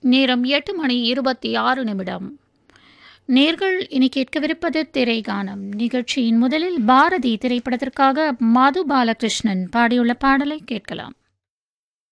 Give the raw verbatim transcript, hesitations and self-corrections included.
நேரம் எட்டு மணி இருபத்தி ஆறு நிமிடம். நேர்கள் இனி கேட்கவிருப்பது திரைகானம். நிகழ்ச்சியின் முதலில் பாரதி திரைப்படத்திற்காக மது பாலகிருஷ்ணன் பாடியுள்ள பாடலை கேட்கலாம்.